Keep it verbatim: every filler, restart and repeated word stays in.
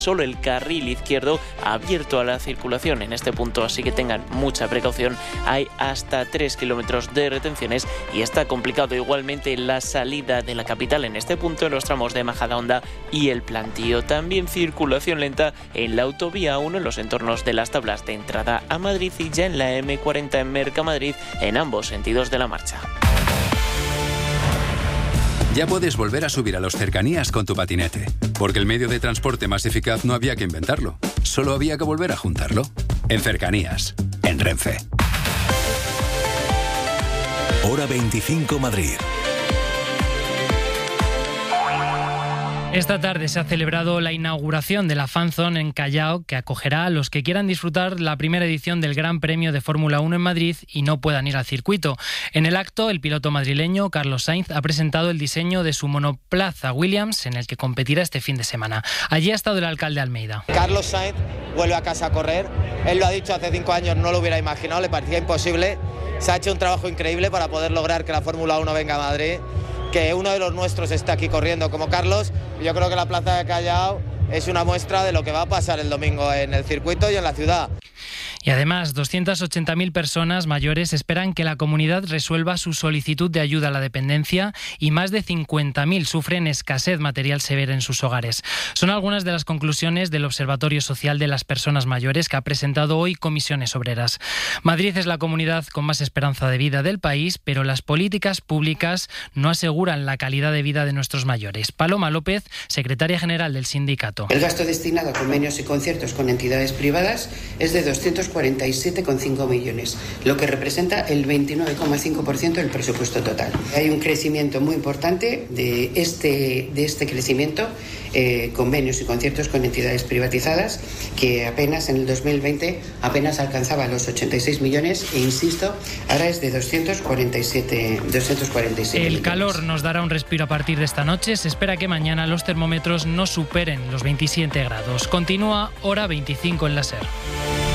solo el carril izquierdo abierto a la circulación en este punto, así que tengan mucha precaución. Hay hasta tres kilómetros de retenciones y está complicado igualmente la salida de la capital en este punto, en los tramos de Majadahonda y El Plantío. También circulación lenta en la autovía uno en los entornos de las tablas de entrada a Madrid y ya en la eme cuarenta en Mercamadrid en ambos sentidos de la marcha. Ya puedes volver a subir a los cercanías con tu patinete, porque el medio de transporte más eficaz no había que inventarlo, solo había que volver a juntarlo. En Cercanías, en Renfe. Hora veinticinco Madrid. Esta tarde se ha celebrado la inauguración de la Fan Zone en Callao, que acogerá a los que quieran disfrutar la primera edición del Gran Premio de Fórmula uno en Madrid y no puedan ir al circuito. En el acto, el piloto madrileño Carlos Sainz ha presentado el diseño de su monoplaza Williams, en el que competirá este fin de semana. Allí ha estado el alcalde Almeida. Carlos Sainz vuelve a casa a correr. Él lo ha dicho hace cinco años, no lo hubiera imaginado, le parecía imposible. Se ha hecho un trabajo increíble para poder lograr que la Fórmula uno venga a Madrid, que uno de los nuestros está aquí corriendo como Carlos. Yo creo que la plaza de Callao es una muestra de lo que va a pasar el domingo en el circuito y en la ciudad. Y además, doscientas ochenta mil personas mayores esperan que la comunidad resuelva su solicitud de ayuda a la dependencia y más de cincuenta mil sufren escasez material severa en sus hogares. Son algunas de las conclusiones del Observatorio Social de las Personas Mayores que ha presentado hoy Comisiones Obreras. Madrid es la comunidad con más esperanza de vida del país, pero las políticas públicas no aseguran la calidad de vida de nuestros mayores. Paloma López, secretaria general del sindicato. El gasto destinado a convenios y conciertos con entidades privadas es de doscientos cuarenta y siete coma cinco millones, lo que representa el veintinueve coma cinco por ciento del presupuesto total. Hay un crecimiento muy importante de este, de este crecimiento, eh, convenios y conciertos con entidades privatizadas, que apenas en el dos mil veinte apenas alcanzaba los ochenta y seis millones e, insisto, ahora es de doscientos cuarenta y siete millones. El calor nos dará un respiro a partir de esta noche. Se espera que mañana los termómetros no superen los veintisiete grados. Continúa Hora veinticinco en la SER.